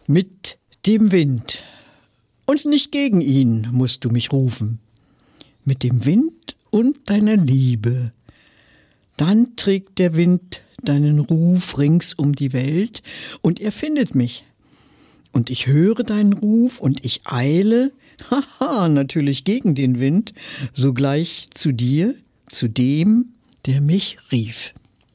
Mit dem Wind und nicht gegen ihn musst du mich rufen. Mit dem Wind und deiner Liebe. Dann trägt der Wind deinen Ruf rings um die Welt und er findet mich. Und ich höre deinen Ruf und ich eile, haha, natürlich gegen den Wind, sogleich zu dir, zu dem, der mich rief.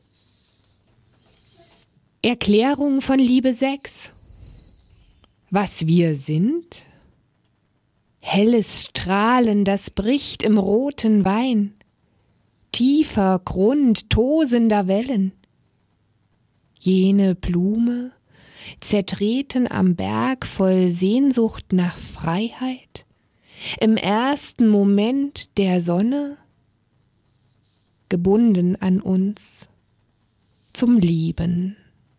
Erklärung von Liebe 6. Was wir sind? Helles Strahlen, das bricht im roten Wein. Tiefer Grund tosender Wellen. Jene Blume, zertreten am Berg voll Sehnsucht nach Freiheit. Im ersten Moment der Sonne, gebunden an uns, zum Lieben.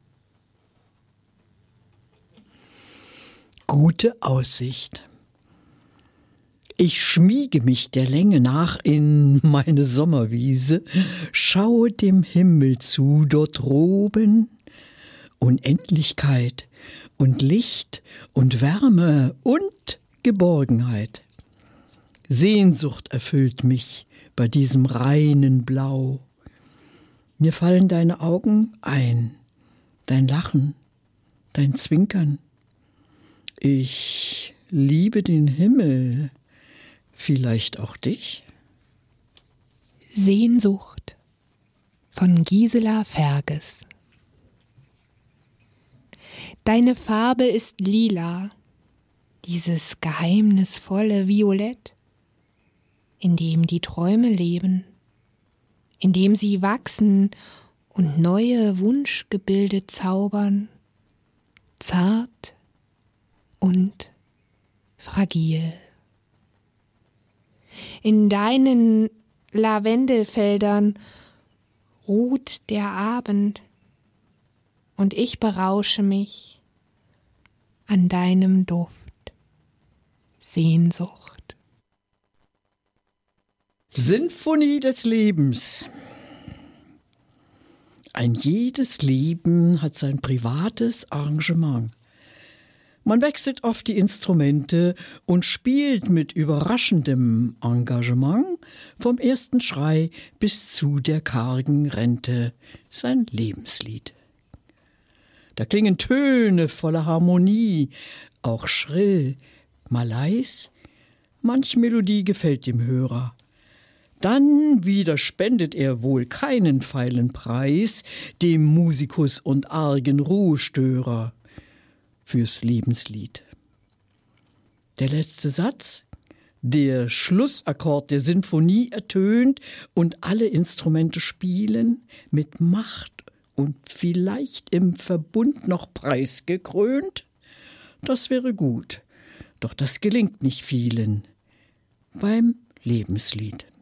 Gute Aussicht. Ich schmiege mich der Länge nach in meine Sommerwiese, schaue dem Himmel zu, dort droben Unendlichkeit und Licht und Wärme und Geborgenheit. Sehnsucht erfüllt mich bei diesem reinen Blau. Mir fallen deine Augen ein, dein Lachen, dein Zwinkern. Ich liebe den Himmel, vielleicht auch dich? Sehnsucht von Gisela Ferges. Deine Farbe ist lila, dieses geheimnisvolle Violett, in dem die Träume leben, in dem sie wachsen und neue Wunschgebilde zaubern, zart und fragil. In deinen Lavendelfeldern ruht der Abend und ich berausche mich an deinem Duft. Sehnsucht. Sinfonie des Lebens. Ein jedes Leben hat sein privates Arrangement. Man wechselt oft die Instrumente und spielt mit überraschendem Engagement vom ersten Schrei bis zu der kargen Rente sein Lebenslied. Da klingen Töne voller Harmonie, auch schrill, mal leis, manch Melodie gefällt dem Hörer. Dann wieder spendet er wohl keinen feilen Preis dem Musikus und argen Ruhestörer fürs Lebenslied. Der letzte Satz, der Schlussakkord der Sinfonie ertönt und alle Instrumente spielen, mit Macht und vielleicht im Verbund noch preisgekrönt, das wäre gut, doch das gelingt nicht vielen beim Lebenslied.